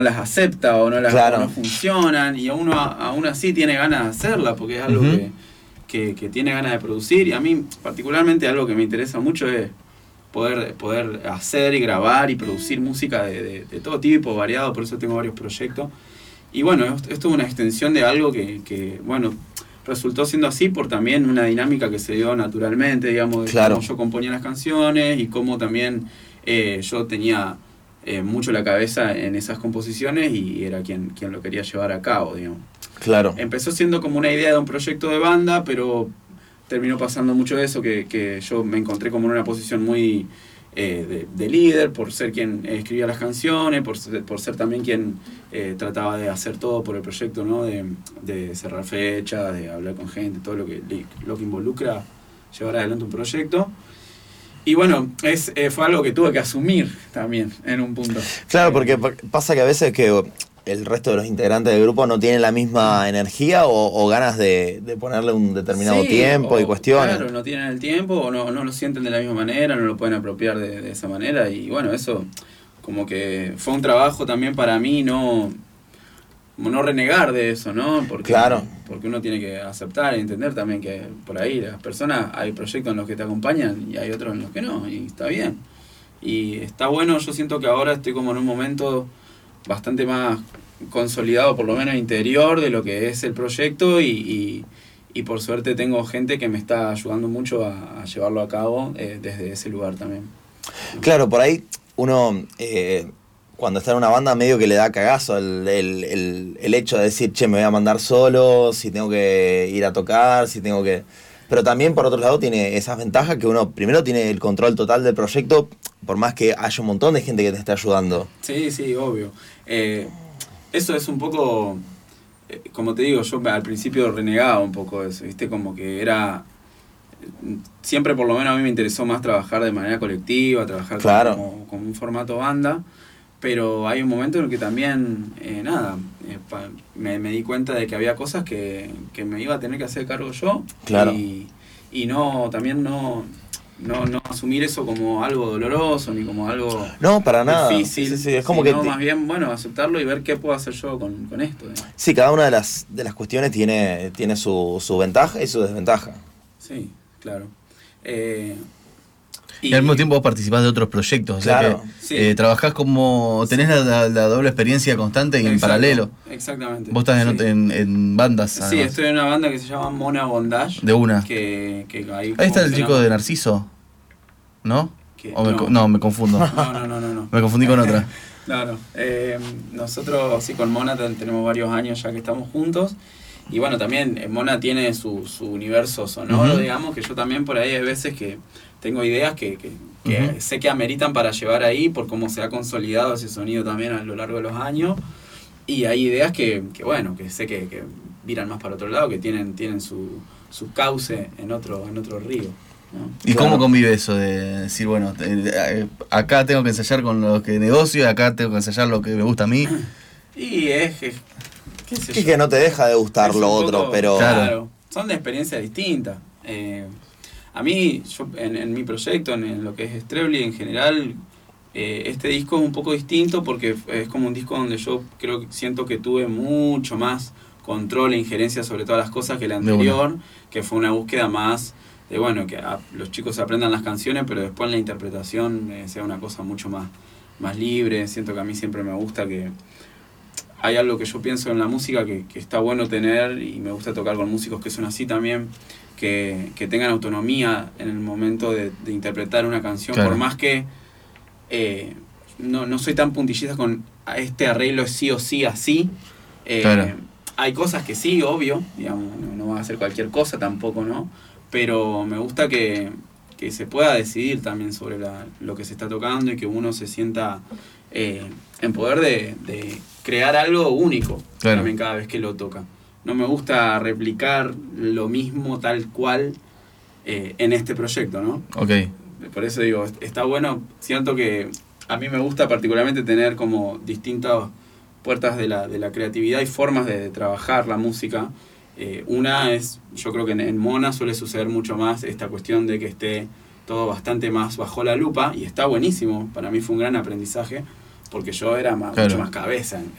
las acepta o no Claro. no funcionan, y uno aún así tiene ganas de hacerla porque es algo que tiene ganas de producir. Y a mí particularmente algo que me interesa mucho es poder hacer y grabar y producir música de todo tipo, variado. Por eso tengo varios proyectos. Y bueno, esto es una extensión de algo que bueno, resultó siendo así por también una dinámica que se dio naturalmente, digamos, de Claro. cómo yo componía las canciones y cómo también yo tenía mucho la cabeza en esas composiciones y era quien lo quería llevar a cabo, digamos. Claro. Empezó siendo como una idea de un proyecto de banda, pero terminó pasando mucho eso, que yo me encontré como en una posición muy de líder, por ser quien escribía las canciones, por ser también quien trataba de hacer todo por el proyecto, ¿no? De cerrar fechas, de hablar con gente, todo lo que involucra llevar adelante un proyecto. Y bueno, fue algo que tuve que asumir también en un punto. Claro, porque pasa que a veces que el resto de los integrantes del grupo no tienen la misma energía o ganas de ponerle un determinado tiempo y cuestiones. Claro, no tienen el tiempo o no lo sienten de la misma manera, no lo pueden apropiar de esa manera. Y bueno, eso como que fue un trabajo también para mí no renegar de eso, ¿no? Porque uno tiene que aceptar y entender también que por ahí las personas, hay proyectos en los que te acompañan y hay otros en los que no, y está bien. Y está bueno, yo siento que ahora estoy como en un momento bastante más consolidado, por lo menos interior, de lo que es el proyecto y por suerte tengo gente que me está ayudando mucho a llevarlo a cabo desde ese lugar también. Claro, por ahí uno cuando está en una banda medio que le da cagazo el hecho de decir, che, me voy a mandar solo, si tengo que ir a tocar, si tengo que... Pero también, por otro lado, tiene esas ventajas que uno primero tiene el control total del proyecto, por más que haya un montón de gente que te esté ayudando. Sí, obvio. Eso es un poco, como te digo, yo al principio renegaba un poco de eso, ¿viste? Como que era... Siempre por lo menos a mí me interesó más trabajar de manera colectiva, trabajar como un formato banda, pero hay un momento en el que también, me di cuenta de que había cosas que me iba a tener que hacer cargo yo. Claro. Y no asumir eso como algo doloroso ni como algo para nada. Difícil. Sí, es como que más bien, bueno, aceptarlo y ver qué puedo hacer yo con esto. Sí, cada una de las cuestiones tiene su ventaja y su desventaja. Sí, claro. Y al mismo tiempo vos participás de otros proyectos, claro, o sea que trabajás como... tenés la doble experiencia constante y en paralelo. Exactamente. Vos estás en bandas, además. Sí, estoy en una banda que se llama Mona Bondage. De una. Que ahí está el chico de Narciso, ¿no? No, me confundo. No. Me confundí con otra. Claro. Nosotros, sí, con Mona tenemos varios años ya que estamos juntos. Y bueno, también Mona tiene su universo sonoro, digamos, que yo también por ahí hay veces que tengo ideas que sé que ameritan para llevar ahí por cómo se ha consolidado ese sonido también a lo largo de los años. Y hay ideas que sé que viran más para otro lado, que tienen su cauce en otro río, ¿no? ¿Y cómo convive eso de decir, bueno, acá tengo que ensayar con lo que negocio y acá tengo que ensayar lo que me gusta a mí? Y es que no te deja de gustar lo otro, pero... Claro, son de experiencias distintas. A mí, yo en mi proyecto, en lo que es Strebli en general, este disco es un poco distinto porque es como un disco donde yo siento que tuve mucho más control e injerencia sobre todas las cosas que el anterior, que fue una búsqueda más de, bueno, que los chicos aprendan las canciones, pero después en la interpretación sea una cosa mucho más libre. Siento que a mí siempre me gusta que... Hay algo que yo pienso en la música que está bueno tener, y me gusta tocar con músicos que son así también, que tengan autonomía en el momento de interpretar una canción, por más que no soy tan puntillista con este arreglo es sí o sí así. Hay cosas que sí, obvio, digamos, no va a hacer cualquier cosa tampoco, ¿no? Pero me gusta que se pueda decidir también sobre lo que se está tocando y que uno se sienta en poder de crear algo único también cada vez que lo toca. No me gusta replicar lo mismo tal cual en este proyecto, ¿no? Por eso digo, está bueno. Siento que a mí me gusta particularmente tener como distintas puertas de la creatividad y formas de trabajar la música. Una es, yo creo que en Mona suele suceder mucho más esta cuestión de que esté todo bastante más bajo la lupa, y está buenísimo. Para mí fue un gran aprendizaje porque yo era Claro. mucho más cabeza